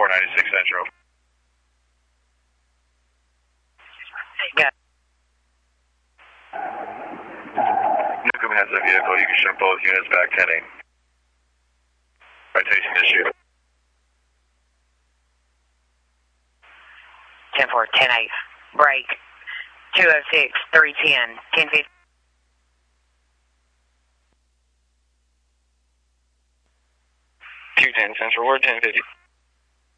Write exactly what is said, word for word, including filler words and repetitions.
ninety-six Central. Yeah. Nukem has a vehicle. You can ship both units back ten eight. Citation issue. ten four, ten eight. Break. two oh six, three ten, ten fifty. two ten Central, we're ten fifty.